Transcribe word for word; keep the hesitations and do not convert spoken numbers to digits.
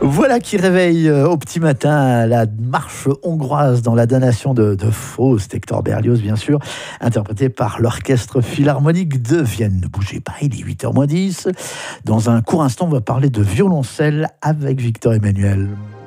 Voilà qui réveille euh, au petit matin la marche hongroise dans la damnation de, de Faust, Hector Berlioz bien sûr, interprété par l'Orchestre Philharmonique de Vienne. Ne bougez pas, il est huit heures moins dix. Dans un court instant, on va parler de violoncelle avec Victor Emmanuel.